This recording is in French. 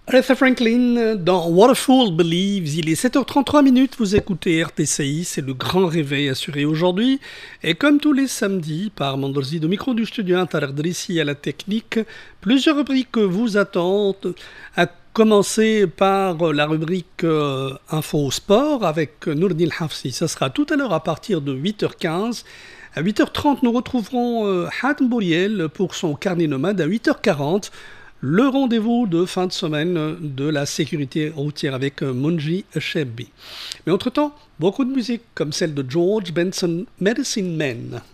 Aretha Franklin dans What a Fool Believes. Il est 7h33 minutes, vous écoutez RTCI, c'est le grand réveil assuré aujourd'hui. Et comme tous les samedis, par Mandorzid au micro du studio Interdrissi à la technique, plusieurs rubriques vous attendent. À commencer par la rubrique Info Sport avec Nourdine Hafsi. Ça sera tout à l'heure à partir de 8h15. À 8h30, nous retrouverons Hatem Bouriel pour son carnet nomade. À 8h40, le rendez-vous de fin de semaine de la sécurité routière avec Munji Chebbi. Mais entre-temps, beaucoup de musique comme celle de George Benson, Medicine Man.